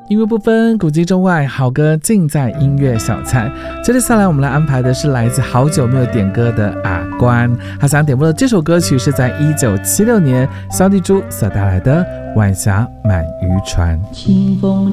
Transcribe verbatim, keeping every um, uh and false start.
音乐不分古今中外，好歌尽在音乐小菜。接着下来我们来安排的是来自好久没有点歌的阿关，他想点播的这首歌曲是在一九七六年萧地珠所带来的《晚霞满渔船》。 清风